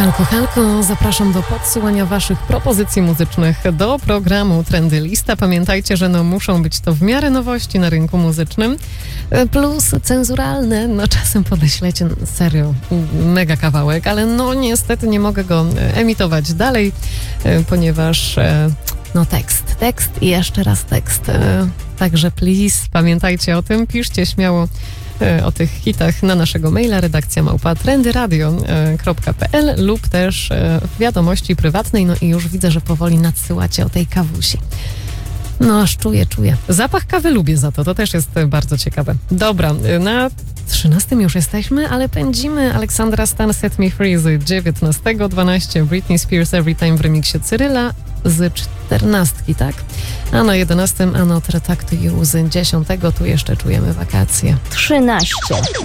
Halko, halko, zapraszam do podsyłania waszych propozycji muzycznych do programu Trendy Lista. Pamiętajcie, że muszą być to w miarę nowości na rynku muzycznym, plus cenzuralne. Czasem podeślecie serio mega kawałek, ale niestety nie mogę go emitować dalej, ponieważ tekst i jeszcze raz tekst. Także please, pamiętajcie o tym, piszcie śmiało o tych hitach na naszego maila redakcja@trendyradio.pl lub też w wiadomości prywatnej. I już widzę, że powoli nadsyłacie o tej kawusi. Aż czuję. Zapach kawy lubię za to też jest bardzo ciekawe. Dobra, na 13 już jesteśmy, ale pędzimy. Aleksandra Stan, Set Me Free z 19:12, Britney Spears, Everytime w remiksie Cyryla z 14, tak? A na 11 Another Talk to You z 10. Tu jeszcze czujemy wakacje. 13.